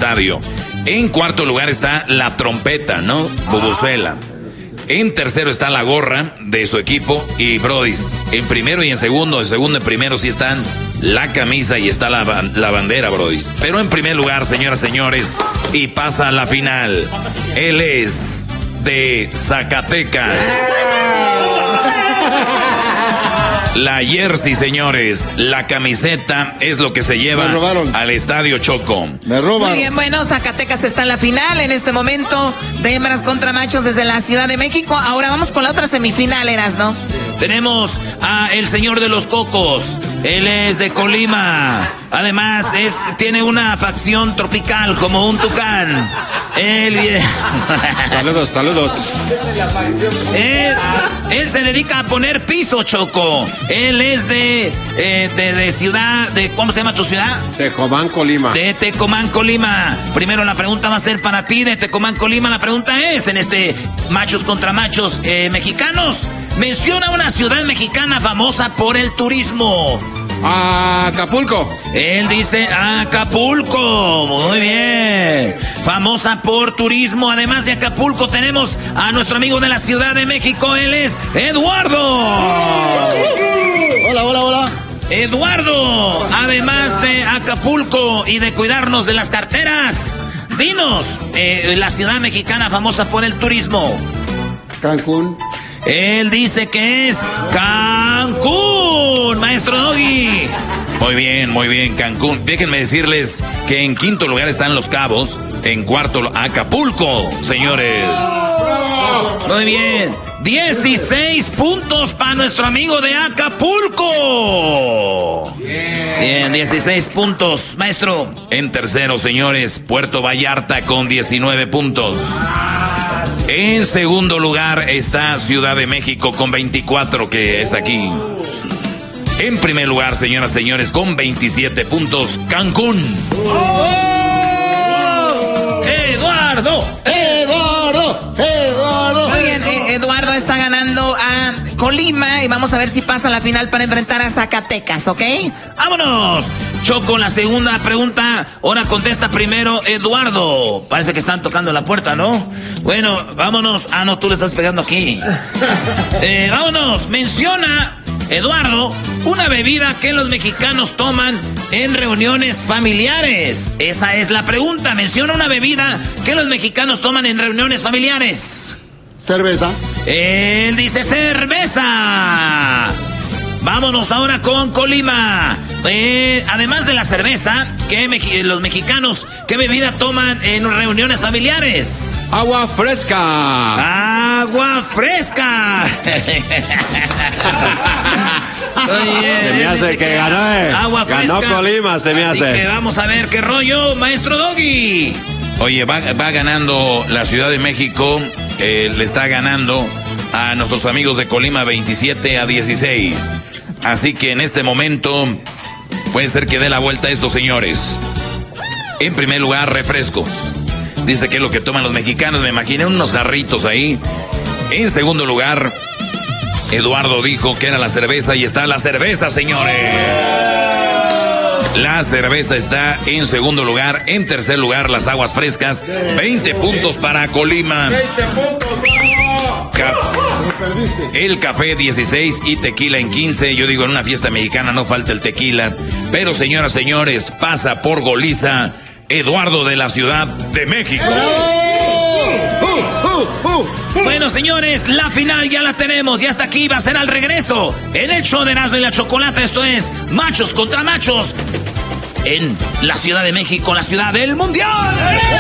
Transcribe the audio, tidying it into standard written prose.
estadio. En cuarto lugar está la trompeta, ¿no? Vuvuzela. En tercero está la gorra de su equipo y brodis. En primero y en segundo y primero sí están la camisa y está la bandera, brodis. Pero en primer lugar, señoras y señores, y pasa a la final. Él es de Zacatecas. La jersey, señores, la camiseta es lo que se lleva al estadio, Choco. Me roban. Muy bien, bueno, Zacatecas está en la final en este momento de hembras contra machos desde la Ciudad de México. Ahora vamos con la otra semifinal, ¿no? Tenemos a el señor de los cocos. Él es de Colima. Además, tiene una facción tropical como un tucán. Saludos. Él se dedica a poner piso, Choco. Él es de ciudad, ¿cómo se llama tu ciudad? Tecomán, Colima. De Tecomán, Colima. Primero la pregunta va a ser para ti de Tecomán, Colima. La pregunta es, en este machos contra machos mexicanos, menciona una ciudad mexicana famosa por el turismo. Acapulco. Él dice Acapulco. Muy bien. Famosa por turismo. Además de Acapulco tenemos a nuestro amigo de la Ciudad de México. Él es Eduardo. Hola. Eduardo, además de Acapulco y de cuidarnos de las carteras, dinos, la ciudad mexicana famosa por el turismo. Cancún. Él dice que es Cancún, maestro Doggy. Muy bien, Cancún. Déjenme decirles que en quinto lugar están Los Cabos, en cuarto Acapulco, señores. Muy bien, 16 puntos para nuestro amigo de Acapulco. Bien, 16 puntos, maestro. En tercero, señores, Puerto Vallarta con 19 puntos. En segundo lugar está Ciudad de México con 24, que es aquí. En primer lugar, señoras y señores, con 27 puntos, Cancún. ¡Eduardo! Muy bien, Eduardo está ganando a Colima y vamos a ver si pasa a la final para enfrentar a Zacatecas, ¿ok? ¡Vámonos! Choco, la segunda pregunta. Ahora contesta primero Eduardo. Parece que están tocando la puerta, ¿no? Bueno, vámonos. Ah, no, tú le estás pegando aquí. Vámonos. Menciona, Eduardo, una bebida que los mexicanos toman en reuniones familiares. Esa es la pregunta. Menciona una bebida que los mexicanos toman en reuniones familiares. Cerveza. Él dice cerveza. Vámonos ahora con Colima. Además de la cerveza, los mexicanos, ¿qué bebida toman en reuniones familiares? Agua fresca. ¡Agua fresca! Se me hace que ganó, Agua fresca. Ganó Colima, se me hace. Así que vamos a ver qué rollo, maestro Doggy. Oye, va ganando la Ciudad de México, le está ganando a nuestros amigos de Colima 27-16. Así que en este momento puede ser que dé la vuelta a estos señores. En primer lugar, refrescos. Dice que es lo que toman los mexicanos, me imaginé unos jarritos ahí. En segundo lugar, Eduardo dijo que era la cerveza y está la cerveza, señores. La cerveza está en segundo lugar. En tercer lugar, las aguas frescas. 20 puntos para Colima. 20 puntos, el café 16 y tequila en 15. Yo digo, en una fiesta mexicana no falta el tequila. Pero, señoras, señores, pasa por goliza Eduardo de la Ciudad de México. Bueno, señores, la final ya la tenemos. Y hasta aquí va a ser al regreso en el show de Erasmo y la Chocolata. Esto es Machos contra Machos en la Ciudad de México, la ciudad del mundial.